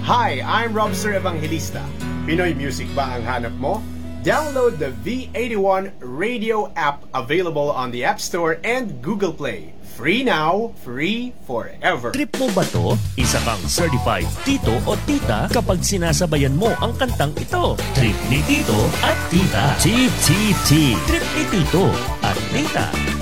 Hi, I'm Robster Evangelista. Pinoy music ba ang hanap mo? Download the V81 radio app available on the App Store and Google Play. Free now, free forever. Trip mo ba to? Isa kang certified tito o tita kapag sinasabayan mo ang kantang ito. Trip ni Tito at Tita. Tip, tip, tip. Trip ni Tito at Tita.